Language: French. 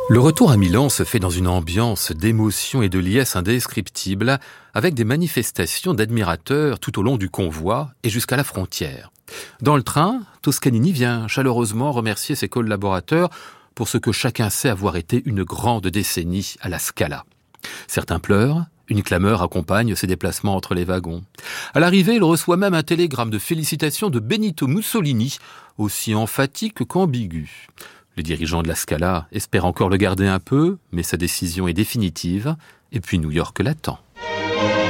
Le retour à Milan se fait dans une ambiance d'émotion et de liesse indescriptible, avec des manifestations d'admirateurs tout au long du convoi et jusqu'à la frontière. Dans le train, Toscanini vient chaleureusement remercier ses collaborateurs pour ce que chacun sait avoir été une grande décennie à la Scala. Certains pleurent, une clameur accompagne ses déplacements entre les wagons. À l'arrivée, il reçoit même un télégramme de félicitations de Benito Mussolini, aussi emphatique qu'ambigu. Les dirigeants de la Scala espèrent encore le garder un peu, mais sa décision est définitive, et puis New York l'attend.